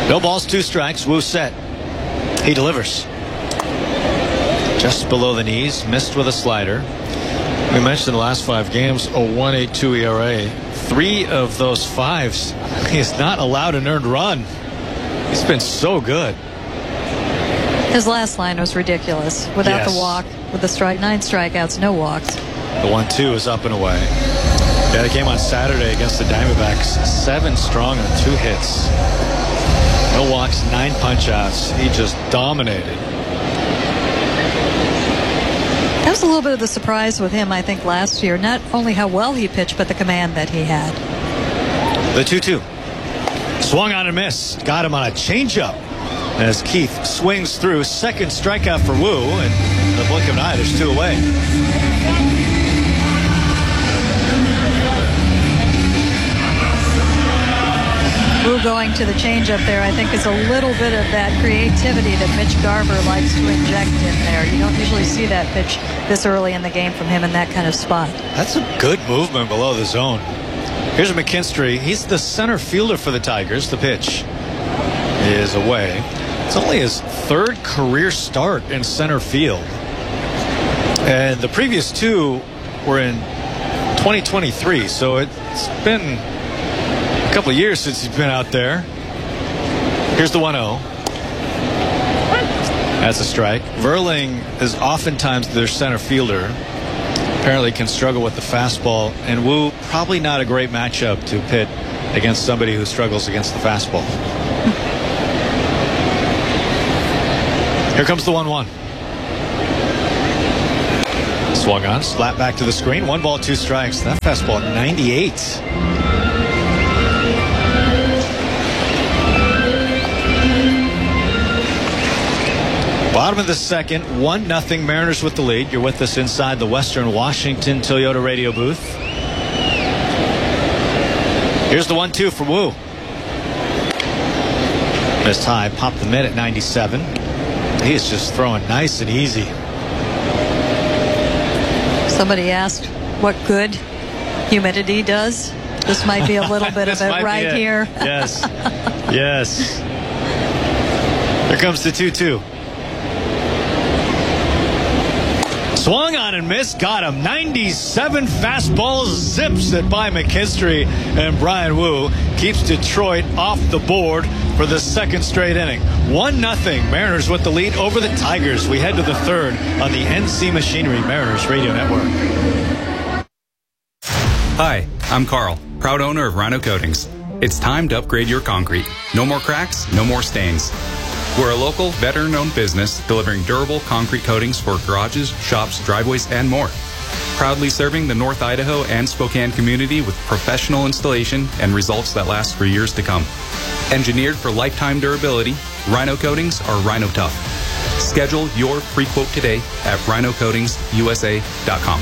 No balls, 2 strikes. Wu set. He delivers. Just below the knees. Missed with a slider. We mentioned the last 5 games, a 1.82 ERA. 3 of those 5s, he has not allowed an earned run. He's been so good. His last line was ridiculous. Without the walk, with the 9 strikeouts, no walks. The 1-2 is up and away. Yeah, the game on Saturday against the Diamondbacks, 7 strong on 2 hits. No walks, 9 punch-outs. He just dominated. That was a little bit of the surprise with him, I think, last year. Not only how well he pitched, but the command that he had. The 2-2. Swung on and missed. Got him on a changeup. As Keith swings through. Second strikeout for Wu. And in the blink of an eye, there's 2 away. Wu going to the changeup there, I think, is a little bit of that creativity that Mitch Garver likes to inject in there. You don't usually see that pitch this early in the game from him in that kind of spot. That's a good movement below the zone. Here's McKinstry. He's the center fielder for the Tigers. The pitch is away. It's only his 3rd career start in center field. And the previous 2 were in 2023, so it's been a couple of years since he's been out there. Here's the 1-0. That's a strike. Verling is oftentimes their center fielder. Apparently can struggle with the fastball. And Wu, probably not a great matchup to pit against somebody who struggles against the fastball. Here comes the 1-1. Swung on, slapped back to the screen. 1 ball, 2 strikes. That fastball at 98. Bottom of the second, 1-0 Mariners with the lead. You're with us inside the Western Washington Toyota radio booth. Here's the 1-2 for Wu. Missed high, popped the mid at 97. He is just throwing nice and easy. Somebody asked what good humidity does. This might be a little bit of it right here. Yes. Yes. Here comes the 2-2. Swung on and missed. Got him. 97 fastballs. Zips it by McKinstry. And Bryan Wu keeps Detroit off the board for the 2nd straight inning. 1-0. Mariners with the lead over the Tigers. We head to the 3rd on the NC Machinery Mariners Radio Network. Hi, I'm Carl, proud owner of Rhino Coatings. It's time to upgrade your concrete. No more cracks, no more stains. We're a local, veteran-owned business delivering durable concrete coatings for garages, shops, driveways, and more. Proudly serving the North Idaho and Spokane community with professional installation and results that last for years to come. Engineered for lifetime durability, Rhino Coatings are Rhino Tough. Schedule your free quote today at rhinocoatingsusa.com.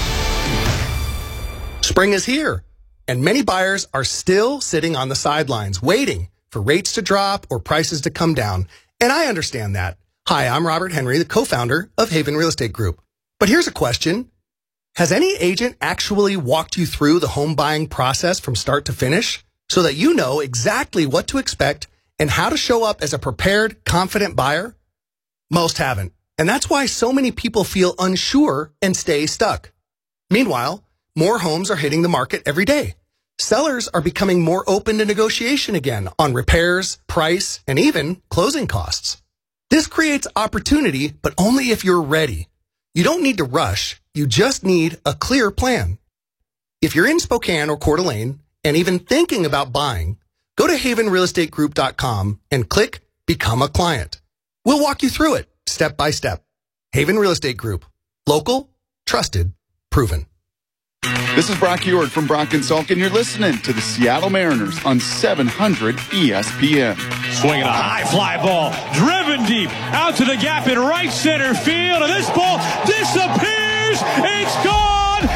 Spring is here, and many buyers are still sitting on the sidelines waiting for rates to drop or prices to come down. And I understand that. Hi, I'm Robert Henry, the co-founder of Haven Real Estate Group. But here's a question. Has any agent actually walked you through the home buying process from start to finish so that you know exactly what to expect and how to show up as a prepared, confident buyer? Most haven't. And that's why so many people feel unsure and stay stuck. Meanwhile, more homes are hitting the market every day. Sellers are becoming more open to negotiation again on repairs, price, and even closing costs. This creates opportunity, but only if you're ready. You don't need to rush. You just need a clear plan. If you're in Spokane or Coeur d'Alene and even thinking about buying, go to havenrealestategroup.com and click Become a Client. We'll walk you through it step by step. Haven Real Estate Group. Local, trusted, proven. This is Brock Ewart from Brock & Salk, and you're listening to the Seattle Mariners on 700 ESPN. Swinging a high fly ball, driven deep, out to the gap in right center field, and this ball disappears. It's gone.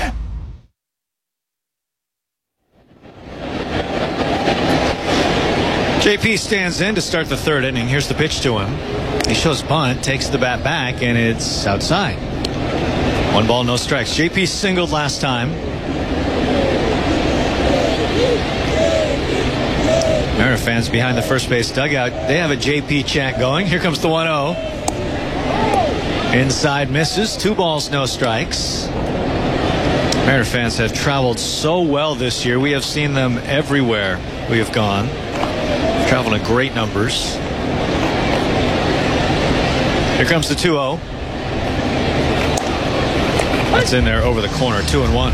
JP stands in to start the 3rd inning. Here's the pitch to him. He shows bunt, takes the bat back, and it's outside. 1 ball, no strikes. JP singled last time. Mariner fans behind the first base dugout, they have a JP chant going. Here comes the 1-0. Inside misses. 2 balls, no strikes. Mariner fans have traveled so well this year. We have seen them everywhere we have gone. Traveled in great numbers. Here comes the 2-0. That's in there over the corner. 2-1.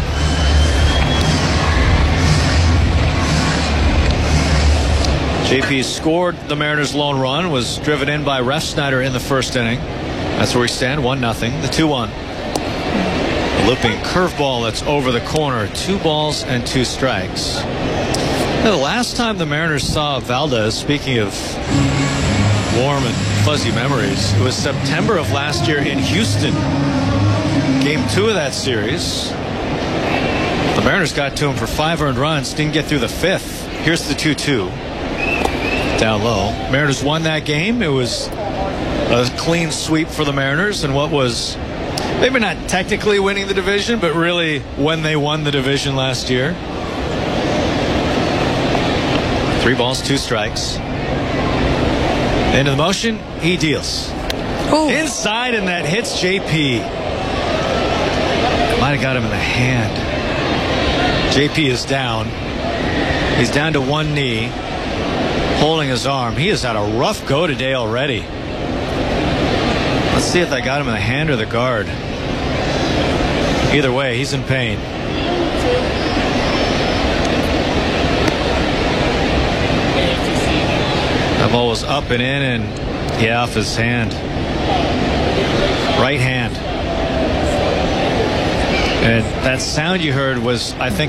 JP scored the Mariners' lone run, was driven in by Refsnyder in the first inning. That's where we stand, 1-0. The 2-1. A looping curveball that's over the corner. 2 balls and 2 strikes. Now, the last time the Mariners saw Valdez, speaking of warm and fuzzy memories, it was September of last year in Houston. Game 2 of that series. The Mariners got to him for 5 earned runs, didn't get through the 5th. Here's the 2-2. Down low. Mariners won that game. It was a clean sweep for the Mariners, and what was maybe not technically winning the division, but really when they won the division last year. 3 balls, 2 strikes. Into the motion, he deals. Ooh. Inside, and that hits JP. Might have got him in the hand. JP is down. He's down to 1 knee, holding his arm. He has had a rough go today already. Let's see if they got him in the hand or the guard. Either way, he's in pain. That ball was up and in, and yeah, off his hand. Right hand. And that sound you heard was, I think,